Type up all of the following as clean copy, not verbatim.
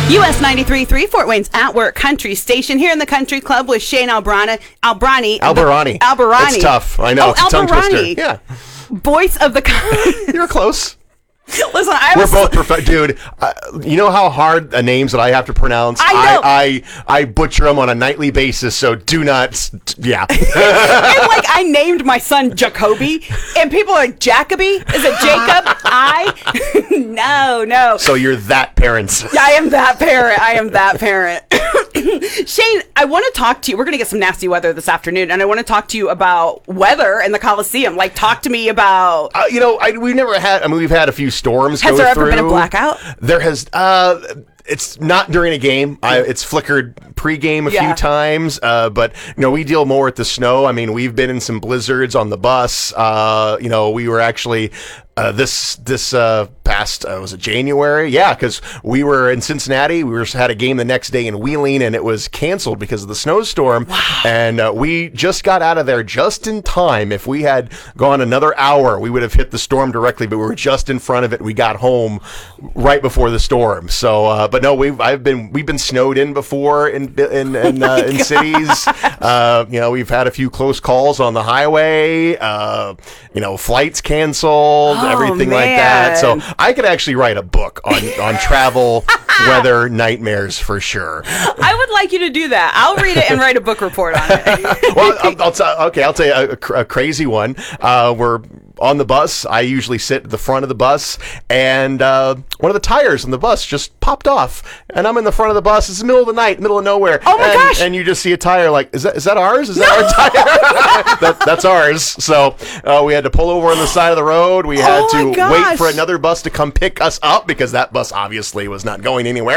US 93.3, Fort Wayne's At Work Country Station, here in the Country Club with Shane Albarani. It's tough. I know. It's a tongue twister. Yeah. Voice of the... You're close. Listen, we're both perfect, dude. You know how hard the names that I have to pronounce? I know. I butcher them on a nightly basis, so do not. Yeah. And like I named my son Jacoby, and people are like, Jacoby? Is it Jacob? No. So you're that parent. Yeah, I am that parent. Shane, I want to talk to you. We're going to get some nasty weather this afternoon, and I want to talk to you about weather in the Coliseum. Like, talk to me about... we've never had... I mean, we've had a few storms go through. Has there ever been a blackout? There has... It's not during a game. It's flickered pre-game a few times, but we deal more with the snow. I mean, we've been in some blizzards on the bus. We were actually this past was it January? Yeah, because we were in Cincinnati. We had a game the next day in Wheeling, and it was canceled because of the snowstorm. Wow. And we just got out of there just in time. If we had gone another hour, we would have hit the storm directly. But we were just in front of it. We got home right before the storm. So, but no, we've been snowed in before in cities. We've had a few close calls on the highway. Flights canceled, everything like that. So I could actually write a book on travel weather nightmares for sure. I would like you to do that. I'll read it and write a book report on it. Well, I'll tell you a crazy one. We're on the bus. I usually sit at the front of the bus, and one of the tires on the bus just popped off, and I'm in the front of the bus. It's the middle of the night, middle of nowhere. Oh my gosh! And you just see a tire like, is that ours? Is that our tire? That's ours. So we had to pull over on the side of the road. We had to wait for another bus to come pick us up because that bus obviously was not going anywhere.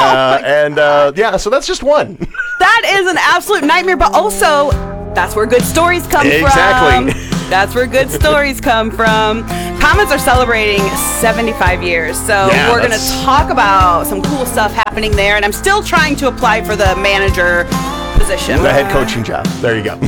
So that's just one. That is an absolute nightmare, but also that's where good stories come from. Exactly. That's where good stories come from. Comets are celebrating 75 years, so we're going to talk about some cool stuff happening there, and I'm still trying to apply for the manager position. The head coaching job. There you go.